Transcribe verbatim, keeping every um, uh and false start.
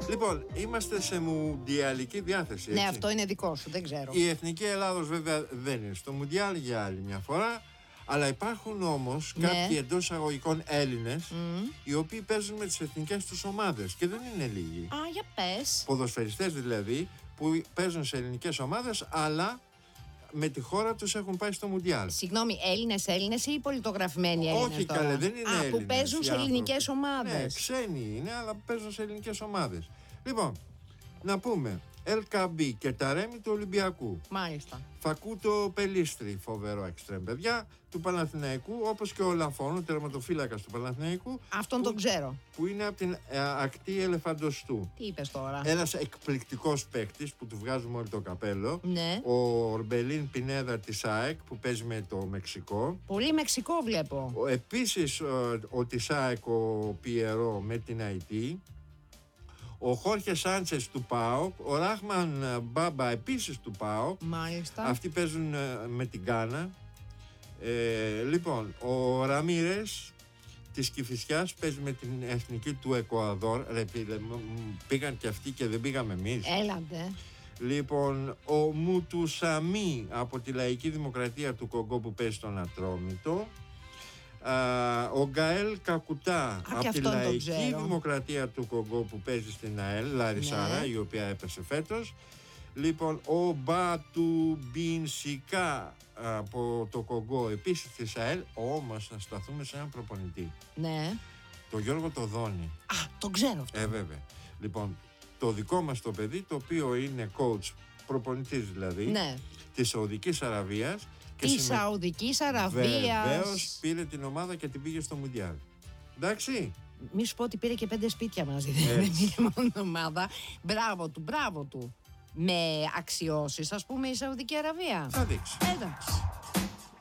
Λοιπόν, είμαστε σε μουντιαλική διάθεση. Ναι, έτσι. αυτό είναι δικό σου, δεν ξέρω. Η εθνική Ελλάδος βέβαια δεν είναι στο μουντιάλ για άλλη μια φορά. Αλλά υπάρχουν όμως Ναι. κάποιοι εντός εισαγωγικών Έλληνες Mm. οι οποίοι παίζουν με τις εθνικές τους ομάδες και δεν είναι λίγοι. Α, για πες. Ποδοσφαιριστές δηλαδή που παίζουν σε ελληνικές ομάδες αλλά με τη χώρα τους έχουν πάει στο μουντιάλ. Συγγνώμη, Έλληνες Έλληνες ή πολιτογραφημένοι Έλληνες? Όχι, τώρα? καλέ, δεν είναι Α, Έλληνες. που παίζουν οι σε άνθρωποι. ελληνικές ομάδες. Ναι, ξένοι είναι, αλλά παίζουν σε ελληνικές ομάδες. Λοιπόν, να πούμε, Ελ Καμπί και τα Ρέμι του Ολυμπιακού. Μάλιστα. Φακούτο Πελίστρη, φοβερό εξτρέμ παιδιά, του Παναθηναϊκού, όπως και ο Λαφών, ο τερματοφύλακας του Παναθηναϊκού. Αυτόν που, τον ξέρω. Που είναι από την ε, ακτή Ελεφαντοστού. Τι είπες τώρα? Ένας εκπληκτικός παίκτης που του βγάζουμε όλο το καπέλο. Ναι. Ο Ορμπελίν Πινέδα της ΑΕΚ που παίζει με το Μεξικό. Πολύ Μεξικό βλέπω. Ο, επίσης ο, ο της ΑΕΚ ο Πιερό με την Αϊτή. Ο Χόρχε Σάντσες του ΠΑΟΚ, ο Ράχμαν Μπάμπα επίσης του ΠΑΟΚ. Μάλιστα. Αυτοί παίζουν με την Γκάνα. Ε, λοιπόν, ο Ραμίρες της Κηφισιάς παίζει με την εθνική του Εκουαδόρ. Ρε, πήγαν και αυτοί και δεν πήγαμε εμείς. Έλαντε. Λοιπόν, ο Μουτουσαμί από τη Λαϊκή Δημοκρατία του Κογκό που παίζει στον Ατρόμητο. Uh, ο Γκαέλ Κακουτά Α, από τη Λαϊκή ξέρω. Δημοκρατία του Κογκό που παίζει στην ΑΕΛ, Λαρισάρα, Ναι. η οποία έπεσε φέτος. Λοιπόν, ο Μπατουμπινσικά από το Κογκό, επίσης της ΑΕΛ. Όμως να σταθούμε σε έναν προπονητή, Ναι. το Γιώργο Τοδόνη. Α, τον ξέρω αυτό. Ε, βέβαια. Λοιπόν, το δικό μας το παιδί, το οποίο είναι coach, προπονητής δηλαδή, Ναι. της Σαουδικής Αραβίας. Τη συμμε- Σαουδικής Αραβίας. Βεβαίως πήρε την ομάδα και την πήγε στο Μουντιάλ. Εντάξει. Μη σου πω ότι πήρε και πέντε σπίτια μαζί. Έτσι. Δεν είναι μόνο ομάδα. Μπράβο του, μπράβο του. Με αξιώσεις, ας πούμε, η Σαουδική Αραβία. Θα δείξει. Εντάξει.